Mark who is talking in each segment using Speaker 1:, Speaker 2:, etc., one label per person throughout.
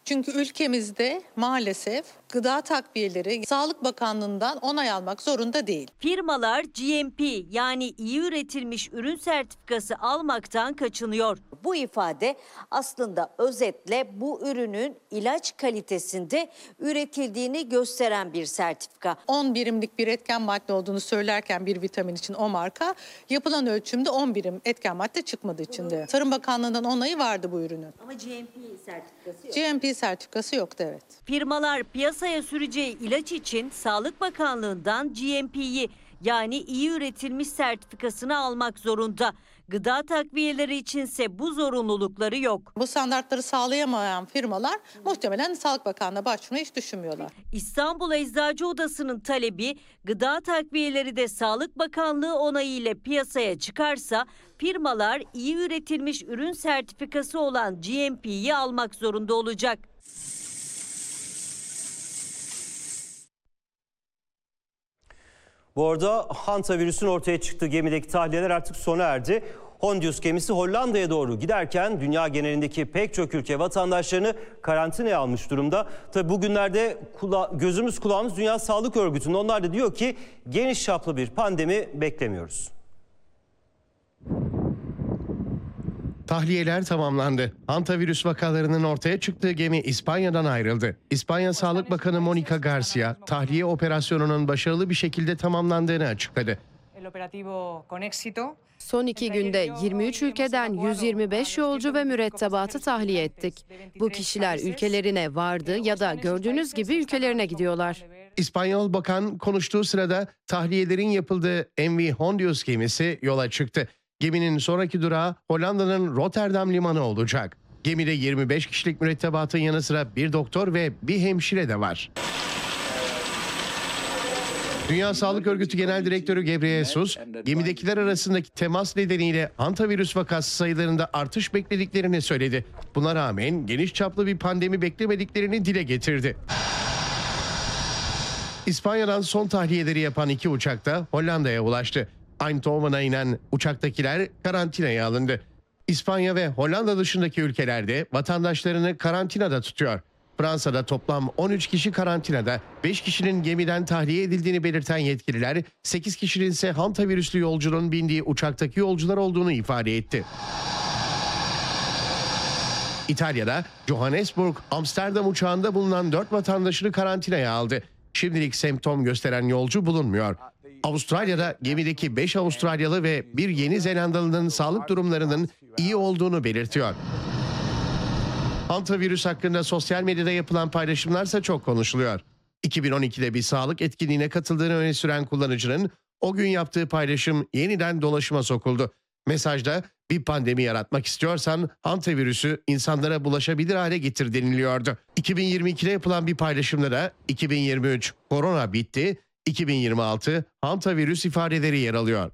Speaker 1: Çünkü ülkemizde maalesef gıda takviyeleri Sağlık Bakanlığı'ndan onay almak zorunda değil.
Speaker 2: Firmalar GMP yani iyi üretilmiş ürün sertifikası almaktan kaçınıyor.
Speaker 3: Bu ifade aslında özetle bu ürünün ilaç kalitesinde üretildiğini gösteren bir sertifika.
Speaker 1: 10 birimlik bir etken madde olduğunu söylerken bir vitamin için o marka, yapılan ölçümde 10 birim etken madde çıkmadığı için de. Tarım Bakanlığı'ndan onayı vardı bu ürünün.
Speaker 3: Ama GMP sertifikası yok.
Speaker 1: GMP sertifikası yoktu, evet.
Speaker 2: Firmalar piyasaya süreceği ilaç için Sağlık Bakanlığı'ndan GMP'yi yani iyi üretilmiş sertifikasını almak zorunda. Gıda takviyeleri içinse bu zorunlulukları yok.
Speaker 1: Bu standartları sağlayamayan firmalar muhtemelen Sağlık Bakanlığı'na başvurmayı hiç düşünmüyorlar.
Speaker 2: İstanbul Eczacı Odası'nın talebi gıda takviyeleri de Sağlık Bakanlığı onayı ile piyasaya çıkarsa firmalar iyi üretilmiş ürün sertifikası olan GMP'yi almak zorunda olacak.
Speaker 4: Bu arada hantavirüsün ortaya çıktığı gemideki tahliyeler artık sona erdi. Hondius gemisi Hollanda'ya doğru giderken dünya genelindeki pek çok ülke vatandaşlarını karantinaya almış durumda. Tabii bugünlerde gözümüz kulağımız Dünya Sağlık Örgütü'nün. Onlar da diyor ki geniş çaplı bir pandemi beklemiyoruz.
Speaker 5: Tahliyeler tamamlandı. Hantavirüs vakalarının ortaya çıktığı gemi İspanya'dan ayrıldı. İspanya Sağlık Bakanı Mónica García, tahliye operasyonunun başarılı bir şekilde tamamlandığını açıkladı.
Speaker 6: Son 2 günde 23 ülkeden 125 yolcu ve mürettebatı tahliye ettik. Bu kişiler ülkelerine vardı ya da gördüğünüz gibi ülkelerine gidiyorlar.
Speaker 5: İspanyol bakan konuştuğu sırada tahliyelerin yapıldığı MV Hondius gemisi yola çıktı. Geminin sonraki durağı Hollanda'nın Rotterdam limanı olacak. Gemide 25 kişilik mürettebatın yanı sıra bir doktor ve bir hemşire de var. Dünya Sağlık Örgütü Genel Direktörü Gebreyesus, gemidekiler arasındaki temas nedeniyle hantavirüs vakası sayılarında artış beklediklerini söyledi. Buna rağmen geniş çaplı bir pandemi beklemediklerini dile getirdi. İspanya'dan son tahliyeleri yapan 2 uçak da Hollanda'ya ulaştı. Eindhoven'a inen uçaktakiler karantinaya alındı. İspanya ve Hollanda dışındaki ülkelerde vatandaşlarını karantinada tutuyor. Fransa'da toplam 13 kişi karantinada, 5 kişinin gemiden tahliye edildiğini belirten yetkililer, 8 kişinin ise hantavirüslü yolcunun bindiği uçaktaki yolcular olduğunu ifade etti. İtalya'da Johannesburg, Amsterdam uçağında bulunan 4 vatandaşını karantinaya aldı. Şimdilik semptom gösteren yolcu bulunmuyor. Avustralya'da gemideki 5 Avustralyalı ve bir Yeni Zelandalı'nın sağlık durumlarının iyi olduğunu belirtiyor. Hantavirüs hakkında sosyal medyada yapılan paylaşımlarsa çok konuşuluyor. 2012'de bir sağlık etkinliğine katıldığını öne süren kullanıcının o gün yaptığı paylaşım yeniden dolaşıma sokuldu. Mesajda bir pandemi yaratmak istiyorsan hantavirüsü insanlara bulaşabilir hale getir deniliyordu. 2022'de yapılan bir paylaşımda da 2023 korona bitti, 2026 hantavirüs ifadeleri yer alıyor.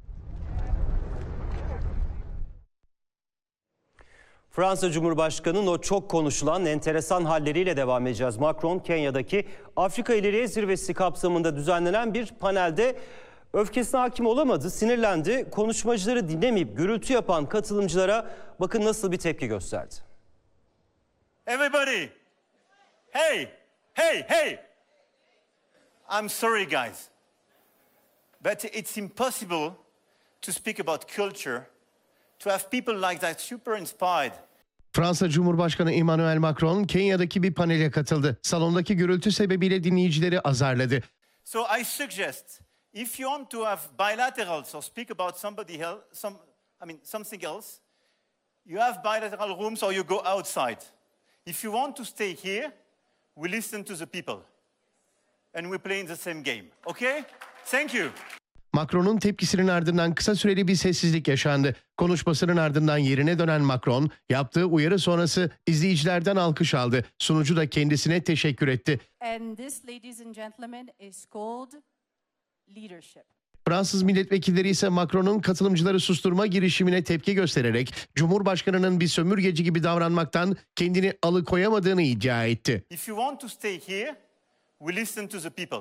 Speaker 4: Fransa Cumhurbaşkanı'nın o çok konuşulan enteresan halleriyle devam edeceğiz. Macron, Kenya'daki Afrika İleriye Zirvesi kapsamında düzenlenen bir panelde öfkesine hakim olamadı, sinirlendi. Konuşmacıları dinlemeyip gürültü yapan katılımcılara bakın nasıl bir tepki gösterdi.
Speaker 7: Everybody, hey, hey, hey. I'm sorry guys, but it's impossible to speak about culture, to have people like that super inspired.
Speaker 5: Fransa Cumhurbaşkanı Emmanuel Macron Kenya'daki bir panele katıldı. Salondaki gürültü sebebiyle dinleyicileri azarladı.
Speaker 7: So I suggest if you want to have bilaterals or speak about somebody else, something else, you have bilateral rooms or you go outside. If you want to stay here, we listen to the people. And we play in the same game. Okay? Thank you.
Speaker 5: Macron'un tepkisinin ardından kısa süreli bir sessizlik yaşandı. Konuşmasının ardından yerine dönen Macron, yaptığı uyarı sonrası izleyicilerden alkış aldı. Sunucu da kendisine teşekkür etti.
Speaker 8: And this, ladies and gentlemen, is called leadership.
Speaker 5: Fransız milletvekilleri ise Macron'un katılımcıları susturma girişimine tepki göstererek Cumhurbaşkanı'nın bir sömürgeci gibi davranmaktan kendini alıkoyamadığını iddia etti.
Speaker 7: If you want to stay here, we listen to the people.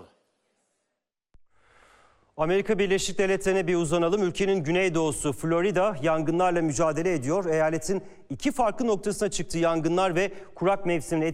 Speaker 4: Amerika Birleşik Devletleri'ne bir uzanalım. Ülkenin güneydoğusu Florida yangınlarla mücadele ediyor. Eyaletin 2 farklı noktasına çıktığı yangınlar ve kurak mevsiminin